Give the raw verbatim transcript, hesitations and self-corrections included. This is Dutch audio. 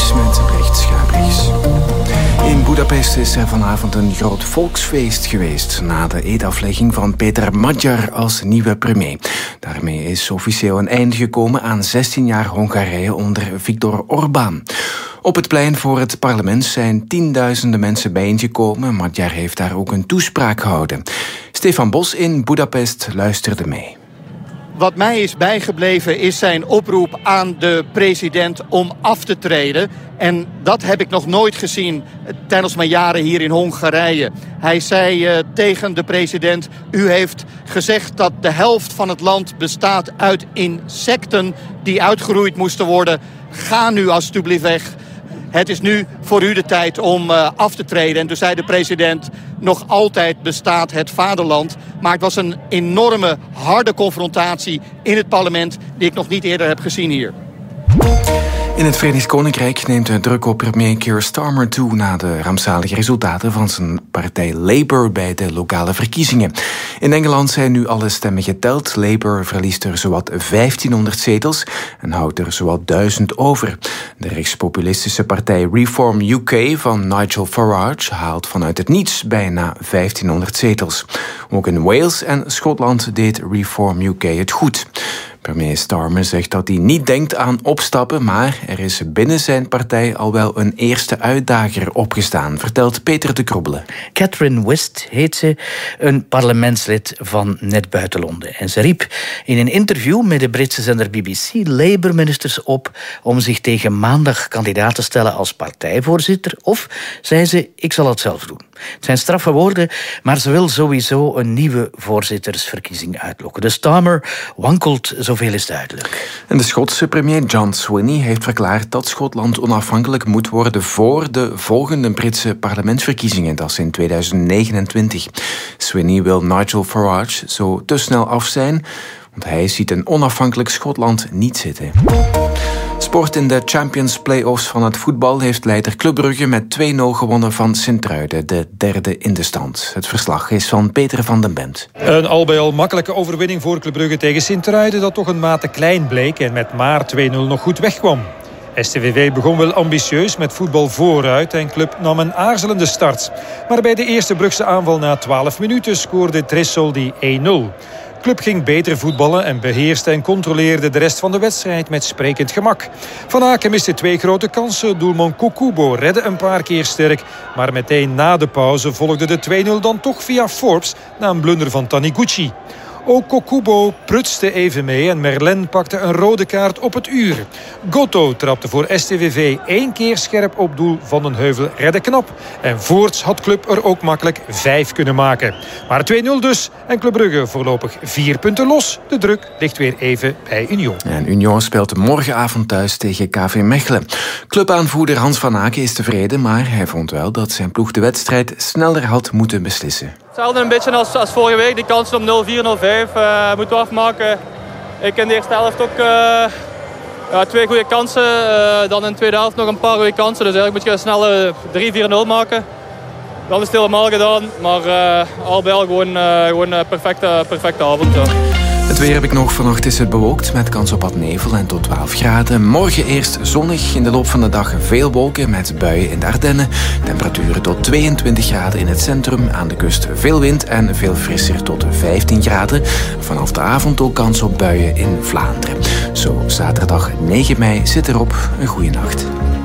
nieuws met Brecht Schabrigs. In Budapest is er vanavond een groot volksfeest geweest na de eedaflegging van Peter Magyar als nieuwe premier. Daarmee is officieel een einde gekomen aan zestien jaar Hongarije onder Viktor Orbán. Op het plein voor het parlement zijn tienduizenden mensen bijeengekomen. Magyar heeft daar ook een toespraak gehouden. Stefan Bos in Budapest luisterde mee. Wat mij is bijgebleven is zijn oproep aan de president om af te treden. En dat heb ik nog nooit gezien tijdens mijn jaren hier in Hongarije. Hij zei uh, tegen de president: u heeft gezegd dat de helft van het land bestaat uit insecten die uitgeroeid moesten worden. Ga nu alstublieft weg. Het is nu voor u de tijd om uh, af te treden. En toen zei de president: nog altijd bestaat het vaderland. Maar het was een enorme, harde confrontatie in het parlement die ik nog niet eerder heb gezien hier. In het Verenigd Koninkrijk neemt de druk op premier Keir Starmer toe na de rampzalige resultaten van zijn partij Labour bij de lokale verkiezingen. In Engeland zijn nu alle stemmen geteld. Labour verliest er zowat vijftienhonderd zetels en houdt er zowat duizend over. De rechtspopulistische partij Reform U K van Nigel Farage haalt vanuit het niets bijna vijftienhonderd zetels. Ook in Wales en Schotland deed Reform U K het goed. Premier Starmer zegt dat hij niet denkt aan opstappen, maar er is binnen zijn partij al wel een eerste uitdager opgestaan, vertelt Peter de Krobbelen. Catherine West heet ze, een parlementslid van net buiten Londen. En ze riep in een interview met de Britse zender B B C Labour-ministers op om zich tegen maandag kandidaat te stellen als partijvoorzitter. Of, zei ze, ik zal het zelf doen. Het zijn straffe woorden, maar ze wil sowieso een nieuwe voorzittersverkiezing uitlokken. De Starmer wankelt, zoveel is duidelijk. En de Schotse premier John Swinney heeft verklaard dat Schotland onafhankelijk moet worden voor de volgende Britse parlementsverkiezingen, dat is in tweeduizend negenentwintig. Swinney wil Nigel Farage zo te snel af zijn, want hij ziet een onafhankelijk Schotland niet zitten. Sport in de Champions Play-offs van het voetbal heeft leider Club Brugge met twee nul gewonnen van Sint-Truiden, de derde in de stand. Het verslag is van Peter van den Bent. Een al bij al makkelijke overwinning voor Club Brugge tegen Sint-Truiden, dat toch een mate klein bleek en met maar twee nul nog goed wegkwam. S T V V begon wel ambitieus met voetbal vooruit en Club nam een aarzelende start. Maar bij de eerste Brugse aanval na twaalf minuten scoorde Tressoldi één nul. Club ging beter voetballen en beheerste en controleerde de rest van de wedstrijd met sprekend gemak. Van Aken miste twee grote kansen. Doelman Kokubo redde een paar keer sterk. Maar meteen na de pauze volgde de twee nul dan toch via Forbes na een blunder van Taniguchi. Ook Kokubo prutste even mee en Merlin pakte een rode kaart op het uur. Gotto trapte voor S T V V één keer scherp op doel. Van den Heuvel redde knap. En voorts had Club er ook makkelijk vijf kunnen maken. Maar twee nul dus en Club Brugge voorlopig vier punten los. De druk ligt weer even bij Union. En Union speelt morgenavond thuis tegen K V Mechelen. Clubaanvoerder Hans van Aken is tevreden, maar hij vond wel dat zijn ploeg de wedstrijd sneller had moeten beslissen. Hetzelfde een beetje als, als vorige week. Die kansen op nul vier, nul vijf uh, moeten we afmaken. Ik in de eerste helft ook uh, ja, twee goede kansen. Uh, dan in de tweede helft nog een paar goede kansen. Dus eigenlijk moet je snel uh, drie vier nul maken. Dan is het helemaal gedaan. Maar uh, al bij al gewoon uh, gewoon een perfecte, perfecte avond. Ja. Het weer heb ik nog. Vannacht is het bewolkt met kans op wat nevel en tot twaalf graden. Morgen eerst zonnig. In de loop van de dag veel wolken met buien in de Ardennen. Temperaturen tot tweeëntwintig graden in het centrum. Aan de kust veel wind en veel frisser tot vijftien graden. Vanaf de avond ook kans op buien in Vlaanderen. Zo zaterdag negen mei zit erop. Een goede nacht.